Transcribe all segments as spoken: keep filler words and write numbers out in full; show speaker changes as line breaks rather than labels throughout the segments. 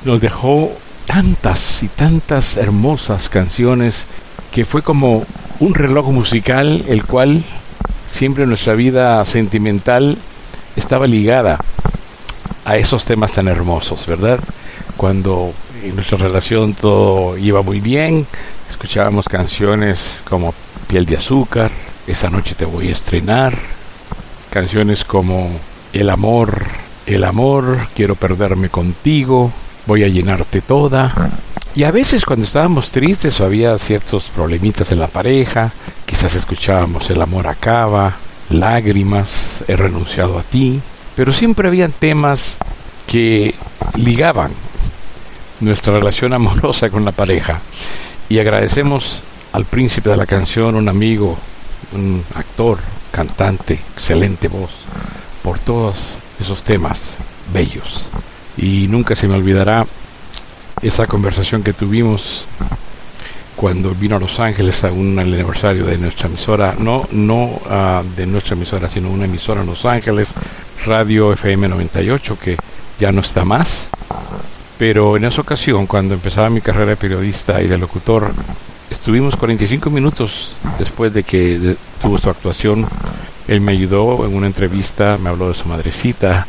nos dejó tantas y tantas hermosas canciones que fue como un reloj musical, el cual siempre nuestra vida sentimental estaba ligada a esos temas tan hermosos, ¿verdad? Cuando en nuestra relación todo iba muy bien, escuchábamos canciones como Piel de Azúcar, Esa noche te voy a estrenar, canciones como El amor, el amor, quiero perderme contigo, voy a llenarte toda. Y a veces cuando estábamos tristes o había ciertos problemitas en la pareja, quizás escuchábamos El amor acaba, Lágrimas, He renunciado a ti, pero siempre habían temas que ligaban nuestra relación amorosa con la pareja. Y agradecemos al príncipe de la canción, un amigo, un actor, cantante, excelente voz, por todos esos temas bellos. Y nunca se me olvidará esa conversación que tuvimos cuando vino a Los Ángeles a un aniversario de nuestra emisora, no no uh, de nuestra emisora, sino una emisora en Los Ángeles, Radio F M noventa y ocho, que ya no está más. Pero en esa ocasión, cuando empezaba mi carrera de periodista y de locutor, estuvimos cuarenta y cinco minutos después de que de, tuvo su actuación. Él me ayudó en una entrevista, me habló de su madrecita,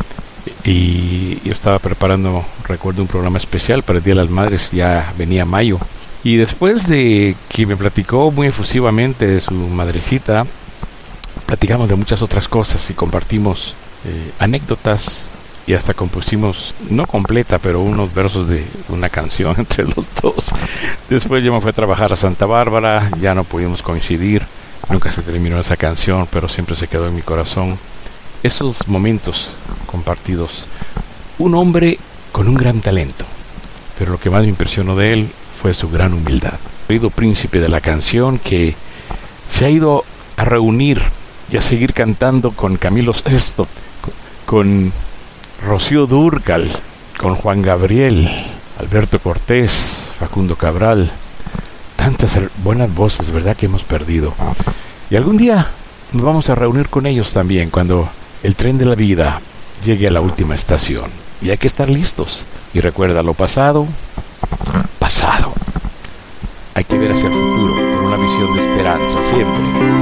y yo estaba preparando, recuerdo, un programa especial para el Día de las Madres, ya venía mayo. Y después de que me platicó muy efusivamente de su madrecita, platicamos de muchas otras cosas y compartimos eh, anécdotas, y hasta compusimos, no completa, pero unos versos de una canción entre los dos. Después yo me fui a trabajar a Santa Bárbara, ya no pudimos coincidir, nunca se terminó esa canción, pero siempre se quedó en mi corazón. Esos momentos compartidos. Un hombre con un gran talento, pero lo que más me impresionó de él fue su gran humildad. Querido príncipe de la canción, que se ha ido a reunir y a seguir cantando con Camilo Sesto, con Rocío Dúrcal, con Juan Gabriel, Alberto Cortés, Facundo Cabral. Tantas buenas voces, ¿verdad?, que hemos perdido. Y algún día nos vamos a reunir con ellos también, cuando el tren de la vida llegue a la última estación. Y hay que estar listos. Y recuerda, lo pasado, pasado. Hay que ver hacia el futuro con una visión de esperanza siempre.